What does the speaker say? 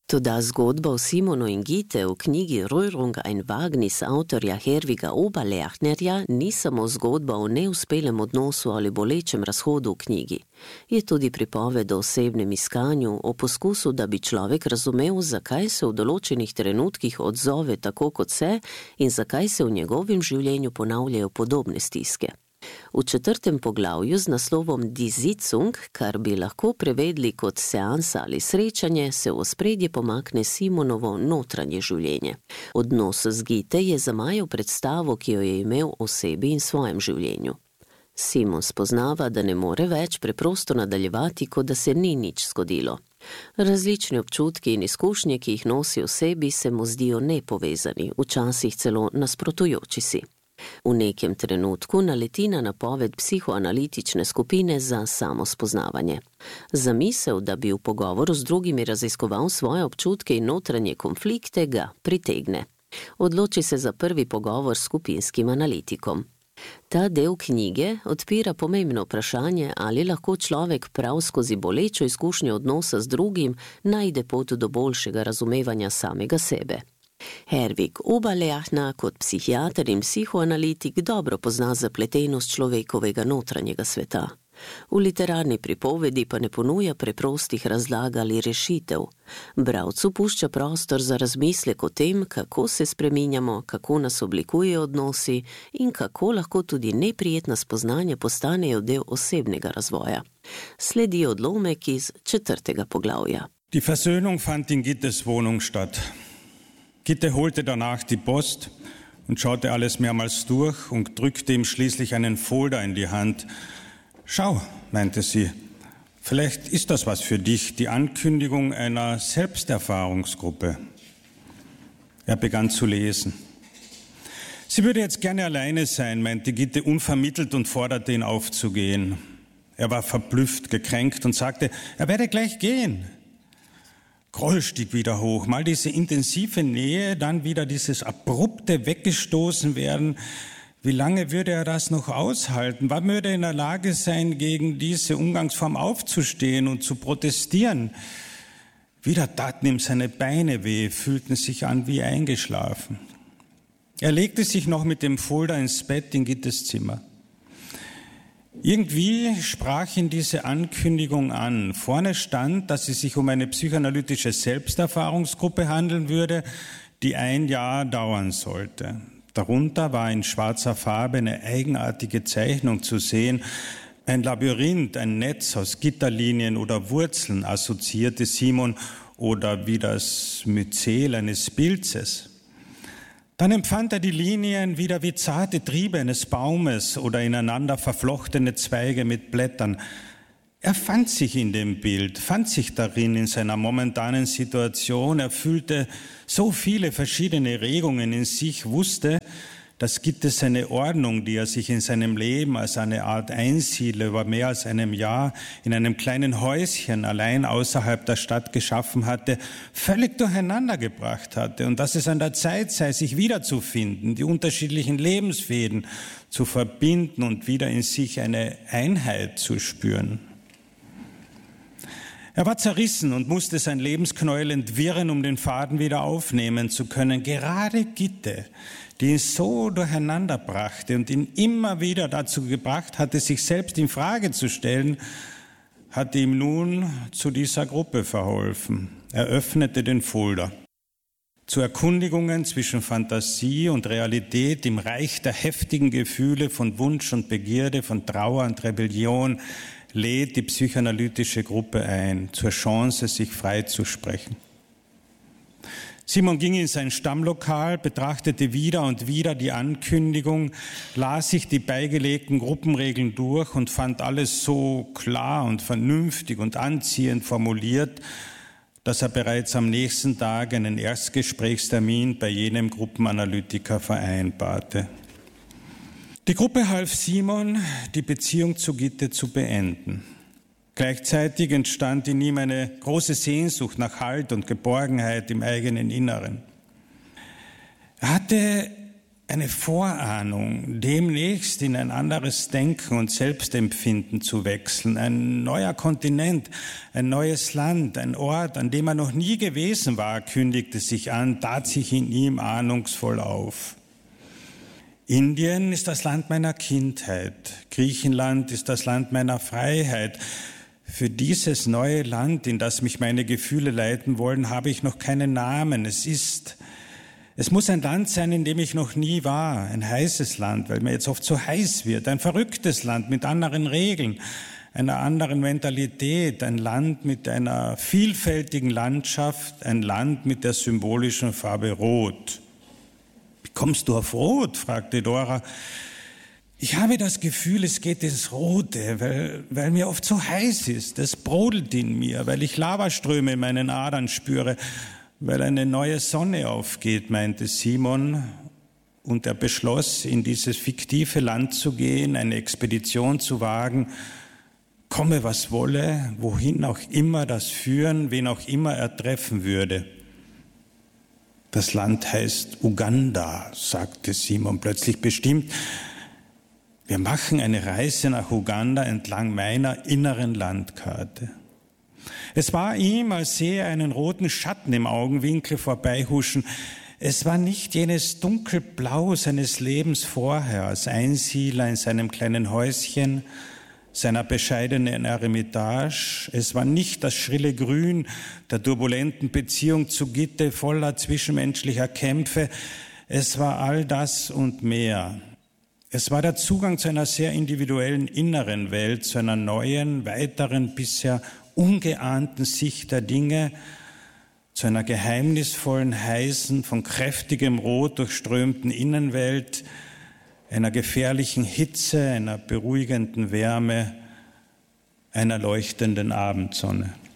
Toda zgodba o Simonu in Gite v knjigi Röhrung ein Wagnis avtorja Herviga Oberleachnerja ni samo zgodba o neuspelem odnosu ali bolečem razhodu v knjigi. Je tudi pripoved o osebnem iskanju, o poskusu, da bi človek razumel, zakaj se v določenih trenutkih odzove tako, kot se in zakaj se v njegovem življenju ponavljajo podobne stiske. V 4. poglavju z naslovom Die Sitzung, kar bi lahko prevedli kot seansa ali srečanje, se v ospredje pomakne Simonovo notranje življenje. Odnos z Gite je zamajal predstavo, ki jo je imel o sebi in svojem življenju. Simon spoznava, da ne more več preprosto nadaljevati, kot da se ni nič zgodilo. Različni občutki in izkušnje, ki jih nosi v sebi, se mu zdijo nepovezani, včasih celo nasprotujoči si. V nekem trenutku naleti na napoved psihoanalitične skupine za samospoznavanje. Zamisel, da bi v pogovoru z drugimi raziskoval svoje občutke in notranje konflikte, ga pritegne. Odloči se za prvi pogovor s skupinskim analitikom. Ta del knjige odpira pomembno vprašanje, ali lahko človek prav skozi bolečo izkušnjo odnosa z drugim najde pot do boljšega razumevanja samega sebe. Hervig Oberleachner kot psihiater in psihoanalitik dobro pozna zapletenost človekovega notranjega sveta. V literarni pripovedi pa ne ponuja preprostih razlag ali rešitev. Bralcu pušča prostor za razmislek o tem, kako se spreminjamo, kako nas oblikujejo odnosi in kako lahko tudi neprijetna spoznanja postanejo del osebnega razvoja. Sledi odlomek iz 4. poglavja. Die Versöhnung fand in Gittes Wohnung statt. Gitte holte danach die Post und schaute alles mehrmals durch und drückte ihm schließlich einen Folder in die Hand. Schau, meinte sie, vielleicht ist das was für dich, die Ankündigung einer Selbsterfahrungsgruppe. Er begann zu lesen. Sie würde jetzt gerne alleine sein, meinte Gitte unvermittelt und forderte ihn aufzugehen. Er war verblüfft, gekränkt und sagte, er werde gleich gehen. Groll stieg wieder hoch, mal diese intensive Nähe, dann wieder dieses abrupte Weggestoßen werden. Wie lange würde er das noch aushalten? Wann würde er in der Lage sein, gegen diese Umgangsform aufzustehen und zu protestieren? Wieder taten ihm seine Beine weh, fühlten sich an wie eingeschlafen. Er legte sich noch mit dem Folder ins Bett in Gittes Zimmer. Irgendwie sprach ihn diese Ankündigung an. Vorne stand, dass es sich um eine psychoanalytische Selbsterfahrungsgruppe handeln würde, die 1 Jahr dauern sollte. Darunter war in schwarzer Farbe eine eigenartige Zeichnung zu sehen. Ein Labyrinth, ein Netz aus Gitterlinien oder Wurzeln assoziierte Simon oder wie das Myzel eines Pilzes. Dann empfand er die Linien wieder wie zarte Triebe eines Baumes oder ineinander verflochtene Zweige mit Blättern. Er fand sich in dem Bild, fand sich darin in seiner momentanen Situation. Er fühlte so viele verschiedene Regungen in sich, wusste, dass Gitte seine Ordnung, die er sich in seinem Leben als eine Art Einsiedler über mehr als einem Jahr in einem kleinen Häuschen allein außerhalb der Stadt geschaffen hatte, völlig durcheinander gebracht hatte und dass es an der Zeit sei, sich wiederzufinden, die unterschiedlichen Lebensfäden zu verbinden und wieder in sich eine Einheit zu spüren. Er war zerrissen und musste sein Lebensknäuel entwirren, um den Faden wieder aufnehmen zu können. Gerade Gitte, die ihn so durcheinander brachte und ihn immer wieder dazu gebracht hatte, sich selbst in Frage zu stellen, hatte ihm nun zu dieser Gruppe verholfen. Er öffnete den Folder. Zu Erkundigungen zwischen Fantasie und Realität im Reich der heftigen Gefühle von Wunsch und Begierde, von Trauer und Rebellion lädt die psychoanalytische Gruppe ein, zur Chance, sich frei zu sprechen. Simon ging in sein Stammlokal, betrachtete wieder und wieder die Ankündigung, las sich die beigelegten Gruppenregeln durch und fand alles so klar und vernünftig und anziehend formuliert, dass er bereits am nächsten Tag einen Erstgesprächstermin bei jenem Gruppenanalytiker vereinbarte. Die Gruppe half Simon, die Beziehung zu Gitte zu beenden. Gleichzeitig entstand in ihm eine große Sehnsucht nach Halt und Geborgenheit im eigenen Inneren. Er hatte eine Vorahnung, demnächst in ein anderes Denken und Selbstempfinden zu wechseln. Ein neuer Kontinent, ein neues Land, ein Ort, an dem er noch nie gewesen war, kündigte sich an, tat sich in ihm ahnungsvoll auf. Indien ist das Land meiner Kindheit. Griechenland ist das Land meiner Freiheit. Für dieses neue Land, in das mich meine Gefühle leiten wollen, habe ich noch keinen Namen. Es muss ein Land sein, in dem ich noch nie war. Ein heißes Land, weil mir jetzt oft so heiß wird. Ein verrücktes Land mit anderen Regeln, einer anderen Mentalität. Ein Land mit einer vielfältigen Landschaft. Ein Land mit der symbolischen Farbe Rot. Wie kommst du auf Rot? Fragte Dora. Ich habe das Gefühl, es geht ins Rote, weil mir oft so heiß ist. Es brodelt in mir, weil ich Lavaströme in meinen Adern spüre, weil eine neue Sonne aufgeht, meinte Simon. Und er beschloss, in dieses fiktive Land zu gehen, eine Expedition zu wagen, komme was wolle, wohin auch immer das führen, wen auch immer er treffen würde. Das Land heißt Uganda, sagte Simon plötzlich bestimmt. Wir machen eine Reise nach Uganda entlang meiner inneren Landkarte. Es war ihm, als sehe er einen roten Schatten im Augenwinkel vorbeihuschen. Es war nicht jenes Dunkelblau seines Lebens vorher, als Einsiedler in seinem kleinen Häuschen, seiner bescheidenen Eremitage. Es war nicht das schrille Grün der turbulenten Beziehung zu Gitte, voller zwischenmenschlicher Kämpfe. Es war all das und mehr. Es war der Zugang zu einer sehr individuellen inneren Welt, zu einer neuen, weiteren, bisher ungeahnten Sicht der Dinge, zu einer geheimnisvollen, heißen, von kräftigem Rot durchströmten Innenwelt, einer gefährlichen Hitze, einer beruhigenden Wärme, einer leuchtenden Abendsonne.